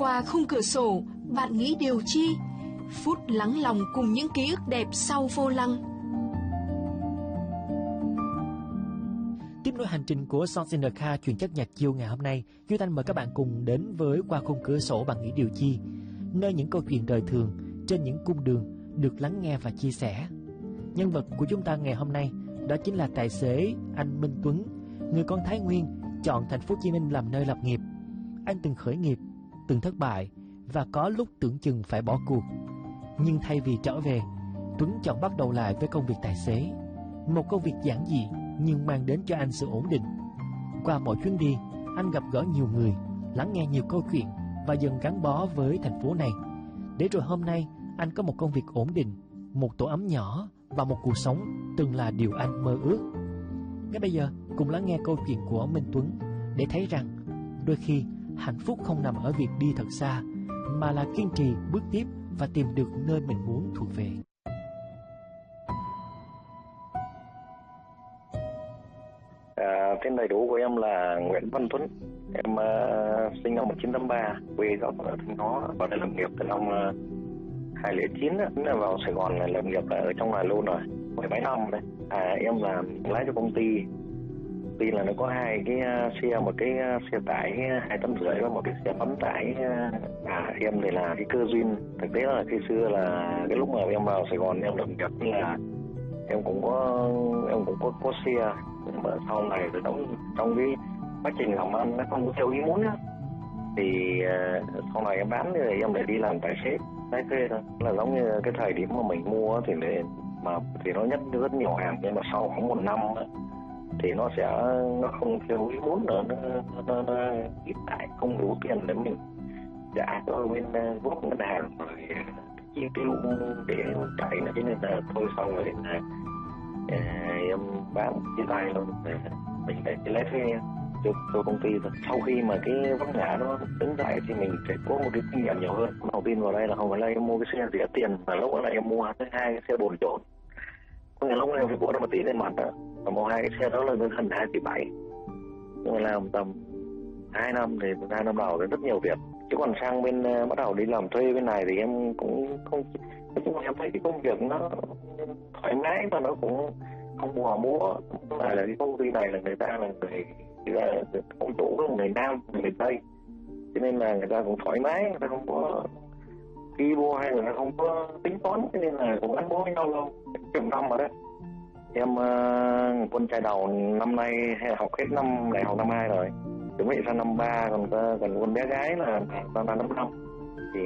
qua khung cửa sổ, bạn nghĩ điều chi? Phút lắng lòng cùng những ký ức đẹp sau vô lăng. Tiếp nối hành trình của Songs in the Car chuyên chất nhạc chiêu ngày hôm nay, Duy Thanh mời các bạn cùng đến với Qua khung cửa sổ bạn nghĩ điều chi, nơi những câu chuyện đời thường trên những cung đường được lắng nghe và chia sẻ. Nhân vật của chúng ta ngày hôm nay đó chính là tài xế anh Minh Tuấn, người con Thái Nguyên chọn thành phố Hồ Chí Minh làm nơi lập nghiệp. Anh từng khởi nghiệp, từng thất bại và có lúc tưởng chừng phải bỏ cuộc. Nhưng thay vì trở về, Tuấn chọn bắt đầu lại với công việc tài xế, một công việc giản dị nhưng mang đến cho anh sự ổn định. Qua mỗi chuyến đi, anh gặp gỡ nhiều người, lắng nghe nhiều câu chuyện và dần gắn bó với thành phố này. Để rồi hôm nay, anh có một công việc ổn định, một tổ ấm nhỏ và một cuộc sống từng là điều anh mơ ước. Ngay bây giờ, cùng lắng nghe câu chuyện của Minh Tuấn để thấy rằng đôi khi hạnh phúc không nằm ở việc đi thật xa, mà là kiên trì bước tiếp và tìm được nơi mình muốn thuộc về. Tên đầy đủ của em là Nguyễn Văn Tuấn. Em sinh năm 1983, quê gốc ở Thanh Hóa, vào đây làm nghiệp từ năm 2009 á, vào Sài Gòn là làm nghiệp ở trong này luôn rồi, 17 năm đấy. Em làm lái cho công ty là nó có hai cái xe, một cái xe tải 2,5 tấn và một cái xe bắn tải. Em thì là cái cơ duyên. Thực tế là khi xưa là cái lúc mà em vào Sài Gòn em làm nghiệp là em cũng có xe, nhưng mà sau này thì trong cái quá trình làm ăn nó không có theo ý muốn á, thì sau này em bán rồi em lại đi làm tài xế lái thuê thôi. Là giống như cái thời điểm mà mình mua thì nó nhất rất nhiều hàng, nhưng mà sau khoảng 1 năm á, thì nó không theo ý muốn nữa, nó hiện tại không đủ tiền để mình trả cho bên góp ngân hàng rồi chi tiêu để chạy, cho nên là thôi sau rồi em bán chia tay luôn, mình để lấy thuê cho công ty rồi. Sau khi mà cái vấp ngã nó đứng dậy thì mình phải có một cái kinh nghiệm nhiều hơn. Đầu tiên vào đây là không phải là em mua cái xe rẻ tiền, mà lúc đó là em mua tới 2 cái xe bồn trộn. Có nghĩa lúc đó em phải bỏ ra 1 tỷ lên mặt đó, và mua 2 cái xe đó là gần 2,7 tỷ. Nhưng mà làm tầm 2 năm thì 2 năm đầu thì rất nhiều việc. Chứ còn sang bên bắt đầu đi làm thuê bên này thì em cũng không, nói chung là em thấy cái công việc nó thoải mái và nó cũng không mò múa. Là cái công ty này là người ta là ông chủ là người Nam, người Tây, cho nên là người ta cũng thoải mái, người ta không có đi mua hay là không có tính toán, cho nên là cũng gắn bó với nhau lâu chục năm rồi đấy. Em con trai đầu năm nay học hết năm đại học năm 2 rồi, chuẩn bị sang năm 3, còn con bé gái là năm 5.